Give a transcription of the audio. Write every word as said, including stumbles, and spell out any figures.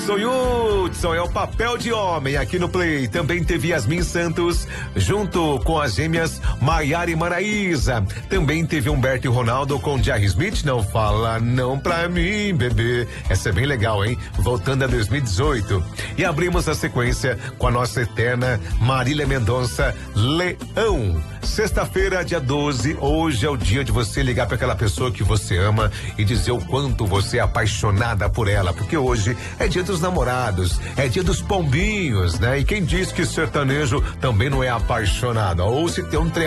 Hudson, Hudson é o papel de homem aqui no Play. Também teve Yasmin Santos, junto com as gêmeas Maiara e Maraísa. Também teve Humberto e Ronaldo com Jerry Smith, não fala não pra mim, bebê. Essa é bem legal, hein? Voltando a dois mil e dezoito. E abrimos a sequência com a nossa eterna Marília Mendonça, Leão. Sexta-feira, dia doze, hoje é o dia de você ligar para aquela pessoa que você ama e dizer o quanto você é apaixonada por ela, porque hoje é dia dos namorados, é dia dos pombinhos, né? E quem diz que sertanejo também não é apaixonado? Ou se tem um